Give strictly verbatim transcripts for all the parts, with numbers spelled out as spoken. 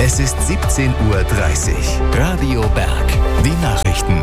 Es ist siebzehn Uhr dreißig. Radio Berg. Die Nachrichten.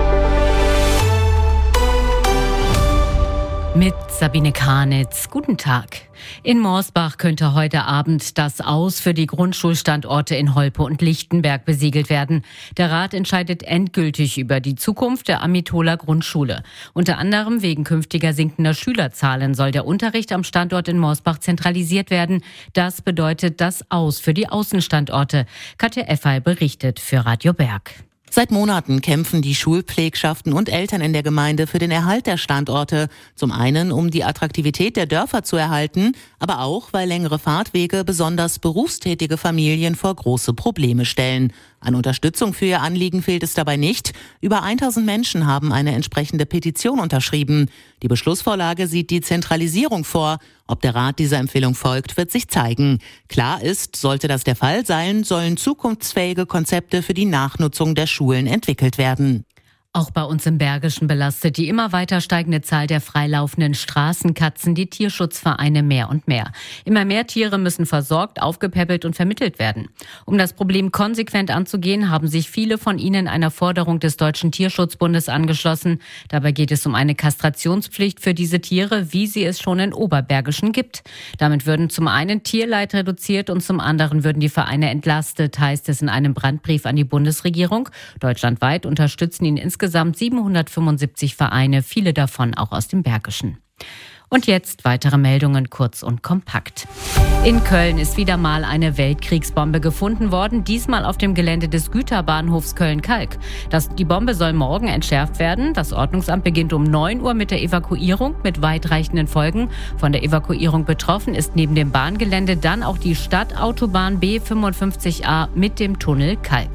Mit Sabine Karnitz. Guten Tag. In Morsbach könnte heute Abend das Aus für die Grundschulstandorte in Holpe und Lichtenberg besiegelt werden. Der Rat entscheidet endgültig über die Zukunft der Amitoler Grundschule. Unter anderem wegen künftiger sinkender Schülerzahlen soll der Unterricht am Standort in Morsbach zentralisiert werden. Das bedeutet das Aus für die Außenstandorte. Katja Effay berichtet für Radio Berg. Seit Monaten kämpfen die Schulpflegschaften und Eltern in der Gemeinde für den Erhalt der Standorte. Zum einen, um die Attraktivität der Dörfer zu erhalten, aber auch, weil längere Fahrtwege besonders berufstätige Familien vor große Probleme stellen. An Unterstützung für ihr Anliegen fehlt es dabei nicht. Über tausend Menschen haben eine entsprechende Petition unterschrieben. Die Beschlussvorlage sieht die Zentralisierung vor. Ob der Rat dieser Empfehlung folgt, wird sich zeigen. Klar ist, sollte das der Fall sein, sollen zukunftsfähige Konzepte für die Nachnutzung der Schulen entwickelt werden. Auch bei uns im Bergischen belastet die immer weiter steigende Zahl der freilaufenden Straßenkatzen die Tierschutzvereine mehr und mehr. Immer mehr Tiere müssen versorgt, aufgepäppelt und vermittelt werden. Um das Problem konsequent anzugehen, haben sich viele von ihnen einer Forderung des Deutschen Tierschutzbundes angeschlossen. Dabei geht es um eine Kastrationspflicht für diese Tiere, wie sie es schon in Oberbergischen gibt. Damit würden zum einen Tierleid reduziert und zum anderen würden die Vereine entlastet, heißt es in einem Brandbrief an die Bundesregierung. Deutschlandweit unterstützen ihn insgesamt Insgesamt siebenhundertfünfundsiebzig Vereine, viele davon auch aus dem Bergischen. Und jetzt weitere Meldungen kurz und kompakt. In Köln ist wieder mal eine Weltkriegsbombe gefunden worden, diesmal auf dem Gelände des Güterbahnhofs Köln-Kalk. Das, die Bombe soll morgen entschärft werden. Das Ordnungsamt beginnt um neun Uhr mit der Evakuierung mit weitreichenden Folgen. Von der Evakuierung betroffen ist neben dem Bahngelände dann auch die Stadtautobahn B fünfundfünfzig a mit dem Tunnel Kalk.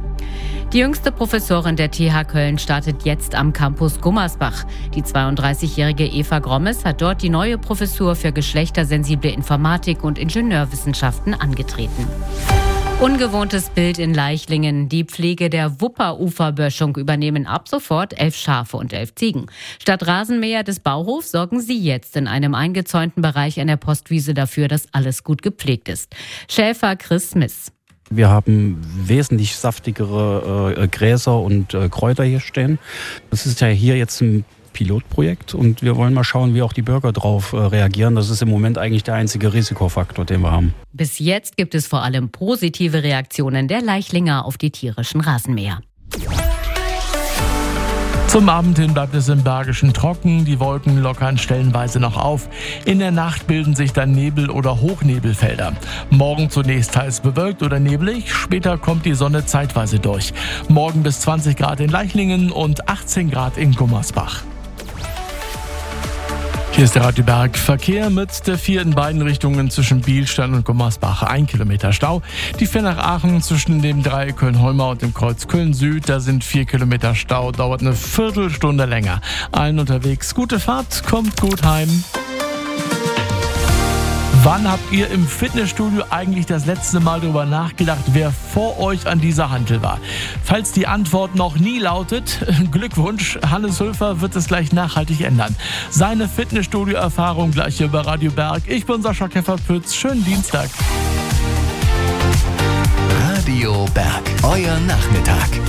Die jüngste Professorin der T H Köln startet jetzt am Campus Gummersbach. Die zweiunddreißigjährige Eva Grommes hat dort die neue Professur für geschlechtersensible Informatik und Ingenieurwissenschaften angetreten. Ungewohntes Bild in Leichlingen. Die Pflege der Wupperuferböschung übernehmen ab sofort elf Schafe und elf Ziegen. Statt Rasenmäher des Bauhofs sorgen sie jetzt in einem eingezäunten Bereich an der Postwiese dafür, dass alles gut gepflegt ist. Schäfer Chris Smith. Wir haben wesentlich saftigere äh, Gräser und äh, Kräuter hier stehen. Das ist ja hier jetzt ein Pilotprojekt und wir wollen mal schauen, wie auch die Bürger darauf äh, reagieren. Das ist im Moment eigentlich der einzige Risikofaktor, den wir haben. Bis jetzt gibt es vor allem positive Reaktionen der Leichlinger auf die tierischen Rasenmäher. Zum Abend hin bleibt es im Bergischen trocken, die Wolken lockern stellenweise noch auf. In der Nacht bilden sich dann Nebel- oder Hochnebelfelder. Morgen zunächst teils bewölkt oder neblig, später kommt die Sonne zeitweise durch. Morgen bis zwanzig Grad in Leichlingen und achtzehn Grad in Gummersbach. Hier ist der Radio Berg. Verkehr mit der vier in beiden Richtungen zwischen Bielstein und Gummersbach. Ein Kilometer Stau. Die vier nach Aachen zwischen dem Dreieck Köln-Holmer und dem Kreuz Köln-Süd. Da sind vier Kilometer Stau. Dauert eine Viertelstunde länger. Allen unterwegs gute Fahrt. Kommt gut heim. Wann habt ihr im Fitnessstudio eigentlich das letzte Mal darüber nachgedacht, wer vor euch an dieser Hantel war? Falls die Antwort noch nie lautet, Glückwunsch, Hannes Hülfer wird es gleich nachhaltig ändern. Seine Fitnessstudio-Erfahrung gleich hier bei Radio Berg. Ich bin Sascha Keffer-Pütz. Schönen Dienstag. Radio Berg. Euer Nachmittag.